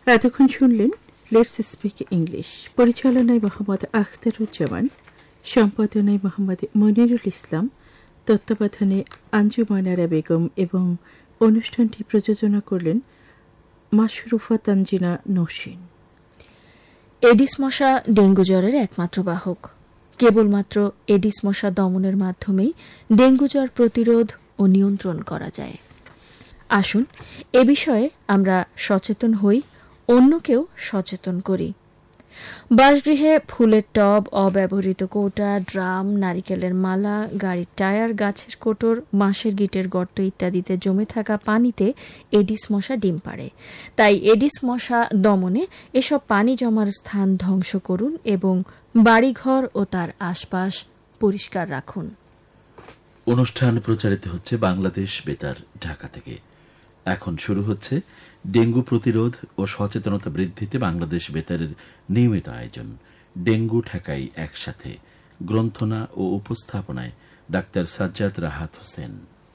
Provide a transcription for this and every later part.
এতক্ষণ শুনলেন let's speak English. পরিচালনায় মোহাম্মদ আখতারুজ্জামান, সম্পাদনায় মোহাম্মদ মনিরুল ইসলাম, তত্ত্বাবধানে আঞ্জুমানারা বেগম এবং অনুষ্ঠানটি প্রযোজনা করলেন মাশরুফা তানজিনা নওশিন। এডিস মশা ডেঙ্গু জ্বরের একমাত্র বাহক। কেবলমাত্র এডিস মশা দমনের মাধ্যমেই ডেঙ্গু জ্বর প্রতিরোধ ও নিয়ন্ত্রণ করা যায়। আসুন এ বিষয়ে আমরা সচেতন হই, অন্যকেও সচেতন করি। বাসগৃহে ফুলের টব, অব্যবহৃত কৌটা, ড্রাম, নারিকেলের মালা, গাড়ির টায়ার, গাছের কোটর, বাঁশের গিটের গর্ত ইত্যাদিতে জমে থাকা পানিতে এডিস মশা ডিম পাড়ে। তাই এডিস মশা দমনে এসব পানি জমার স্থান ধ্বংস করুন এবং বাড়িঘর ও তার আশপাশ পরিষ্কার রাখুন। অনুষ্ঠান প্রচারিত হচ্ছে বাংলাদেশ বেতার, ঢাকা থেকে। এখন শুরু হচ্ছে ডেঙ্গু প্রতিরোধ ও সচেতনতা বৃদ্ধিতে বাংলাদেশ বেতারের নিয়মিত আয়োজন ডেঙ্গু ঠেকাই একসাথে। গ্রন্থনা ও উপস্থাপনায় ডাক্তার সাজ্জাদ রাহাত হোসেন।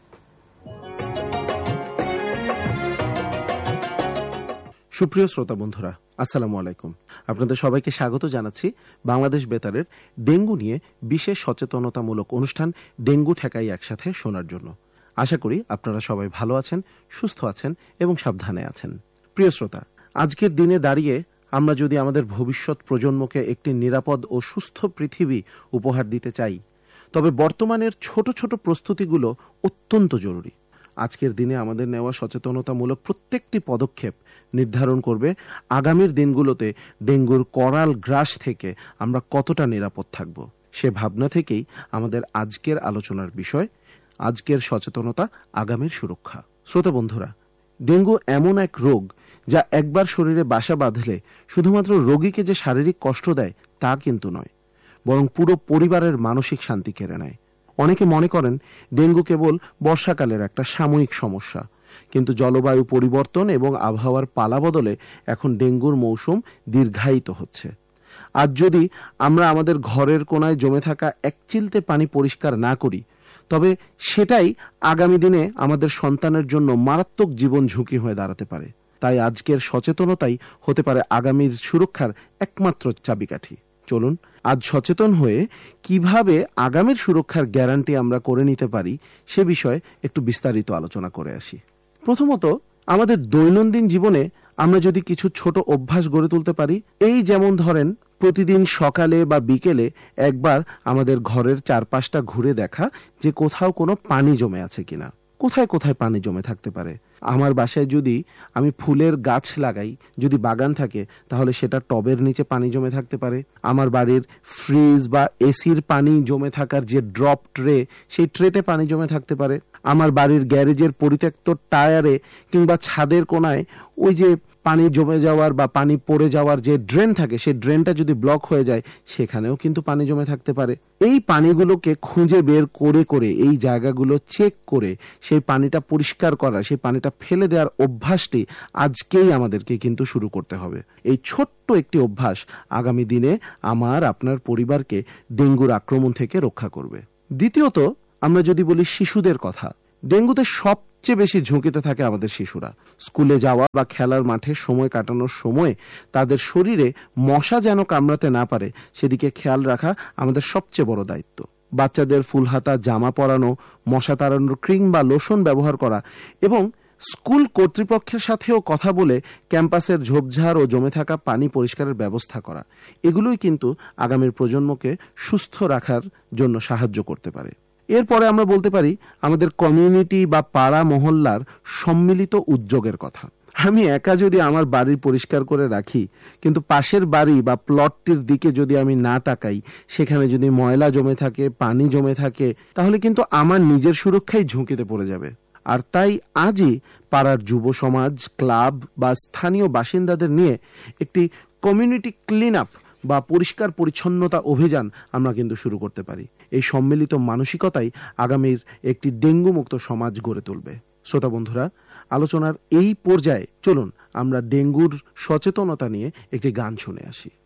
সুপ্রিয় শ্রোতা বন্ধুরা, আসসালামু আলাইকুম। আপনাদের সবাইকে স্বাগত জানাচ্ছি বাংলাদেশ বেতারের ডেঙ্গু নিয়ে বিশেষ সচেতনতামূলক অনুষ্ঠান ডেঙ্গু ঠেকাই একসাথে শোনার জন্য। আশা করি আপনারা সবাই ভালো আছেন, সুস্থ আছেন এবং সাবধানে আছেন। প্রিয় শ্রোতা, আজকের দিনে দাঁড়িয়ে আমরা যদি আমাদের ভবিষ্যৎ প্রজন্মকে একটি নিরাপদ ও সুস্থ পৃথিবী উপহার দিতে চাই, তবে বর্তমানের ছোট ছোট প্রস্তুতিগুলো অত্যন্ত জরুরি। আজকের দিনে আমাদের নেওয়া সচেতনতামূলক প্রত্যেকটি পদক্ষেপ নির্ধারণ করবে আগামীর দিনগুলোতে ডেঙ্গুর করাল গ্রাস থেকে আমরা কতটা নিরাপদ থাকব। সে ভাবনা থেকেই আমাদের আজকের আলোচনার বিষয়, আজকের সচেতনতা, আগামীর সুরক্ষা। শ্রোতা বন্ধুরা, ডেঙ্গু এমন এক রোগ যা একবার শরীরে বাসা বাঁধলে শুধুমাত্র রোগীকে যে শারীরিক কষ্ট দেয় তা কিন্তু নয়, বরং পুরো পরিবারের মানসিক শান্তি কেড়ে নেয়। অনেকে মনে করেন ডেঙ্গু কেবল বর্ষাকালের একটা সাময়িক সমস্যা, কিন্তু জলবায়ু পরিবর্তন এবং আবহাওয়ার পালা বদলে এখন ডেঙ্গুর মৌসুম দীর্ঘায়িত হচ্ছে। আজ যদি আমরা আমাদের ঘরের কোনায় জমে থাকা এক চিলতে পানি পরিষ্কার না করি, তবে সেটাই আগামী দিনে আমাদের সন্তানের জন্য মারাত্মক জীবন ঝুঁকি হয়ে দাঁড়াতে পারে। তাই আজকের সচেতনতাই হতে পারে আগামীর সুরক্ষার একমাত্র চাবিকাঠি। চলুন আজ সচেতন হয়ে কিভাবে আগামীর সুরক্ষার গ্যারান্টি আমরা করে নিতে পারি সে বিষয়ে একটু বিস্তারিত আলোচনা করে আসি। প্রথমত, আমাদের দৈনন্দিন জীবনে আমরা যদি কিছু ছোট অভ্যাস গড়ে তুলতে পারি, এই যেমন ধরেন প্রতিদিন সকালে বা বিকেলে একবার আমাদের ঘরের চারপাশটা ঘুরে দেখা যে কোথাও কোনো পানি জমে আছে কিনা, কোথায় কোথায় পানি জমে থাকতে পারে। আমার বাসায় যদি আমি ফুলের গাছ লাগাই, যদি বাগান থাকে, তাহলে সেটা টবের নিচে পানি জমে থাকতে পারে। আমার বাড়ির ফ্রিজ বা এসির পানি জমে থাকার যে ড্রপ ট্রে, সেই ট্রেতে পানি জমে থাকতে পারে। আমার বাড়ির গ্যারেজের পরিত্যক্ত টায়ারে কিংবা ছাদের কোনায় ওই যে পানি জমে যাওয়ার বা পানি পড়ে যাওয়ার যে ড্রেন থাকে, সেই ড্রেনটা যদি ব্লক হয়ে যায়, সেখানেও কিন্তু পানি জমে থাকতে পারে। এই পানিগুলোকে খুঁজে বের করে করে, এই জায়গাগুলো চেক করে সেই পানিটা পরিষ্কার করা, সেই পানিটা ফেলে দেওয়ার অভ্যাসটি আজকেই আমাদেরকে কিন্তু শুরু করতে হবে। এই ছোট্ট একটি অভ্যাস আগামী দিনে আমার আপনার পরিবারকে ডেঙ্গুর আক্রমণ থেকে রক্ষা করবে। দ্বিতীয়ত, আমরা যদি বলি শিশুদের কথা, ডেঙ্গুতে সবচেয়ে বেশি ঝুঁকিতে থাকে আমাদের শিশুরা। স্কুলে যাওয়া বা খেলার মাঠে সময় কাটানোর সময় তাদের শরীরে মশা যেন কামড়াতে না পারে সেদিকে খেয়াল রাখা আমাদের সবচেয়ে বড় দায়িত্ব। বাচ্চাদের ফুলহাতা জামা পরানো, মশা তাড়ানোর ক্রিম বা লোশন ব্যবহার করা এবং স্কুল কর্তৃপক্ষের সাথেও কথা বলে ক্যাম্পাসের ঝোপঝাড় ও জমে থাকা পানি পরিষ্কারের ব্যবস্থা করা, এগুলোই কিন্তু আগামীর প্রজন্মকে সুস্থ রাখার জন্য সাহায্য করতে পারে। এরপরে আমরা বলতে পারি আমাদের কমিউনিটি বা পাড়া মহল্লার সম্মিলিত উদ্যোগের কথা। আমি একা যদি আমার বাড়ি পরিষ্কার করে রাখি, কিন্তু পাশের বাড়ি বা প্লটটির দিকে যদি আমি না তাকাই, সেখানে যদি ময়লা জমে থাকে, পানি জমে থাকে, তাহলে কিন্তু আমার নিজের সুরক্ষাই ঝুঁকিতে পড়ে যাবে। আর তাই আজই পাড়ার যুব সমাজ, ক্লাব বা স্থানীয় বাসিন্দাদের নিয়ে একটি কমিউনিটি ক্লিন আপ বা পরিষ্কার পরিচ্ছন্নতা অভিযান আমরা কিন্তু শুরু করতে পারি। এই সম্মিলিত মানসিকতাই আগামীর একটি ডেঙ্গু মুক্ত সমাজ গড়ে তুলবে। শ্রোতা বন্ধুরা, আলোচনার এই পর্যায়ে চলুন আমরা ডেঙ্গুর সচেতনতা নিয়ে একটি গান শুনে আসি।